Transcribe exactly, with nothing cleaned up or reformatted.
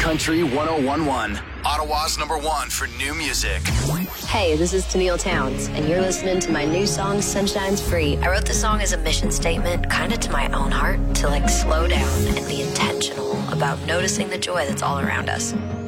Country one oh one one. Ottawa's number one for new music. Hey, this is Tennille Towns, and you're listening to my new song, Sunshine's Free. I wrote the song as a mission statement, kind of to my own heart, to like slow down and be intentional about noticing the joy that's all around us.